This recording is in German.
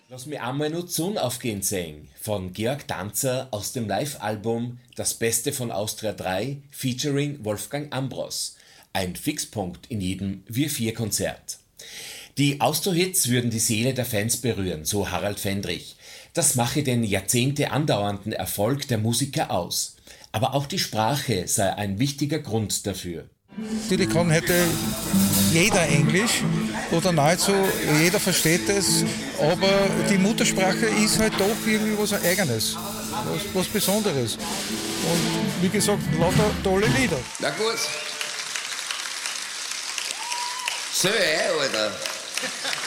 Lass mich einmal nur die Sonne aufgehen sehen, von Georg Danzer aus dem Live-Album Das Beste von Austria 3 featuring Wolfgang Ambros. Ein Fixpunkt in jedem Wir-4-Konzert. Die Austro-Hits würden die Seele der Fans berühren, so Harald Fendrich. Das mache den Jahrzehnte andauernden Erfolg der Musiker aus. Aber auch die Sprache sei ein wichtiger Grund dafür. Natürlich kann heute jeder Englisch oder nahezu jeder versteht es, aber die Muttersprache ist halt doch irgendwie was Eigenes, was Besonderes. Und wie gesagt, lauter tolle Lieder. Na gut. So, Alter.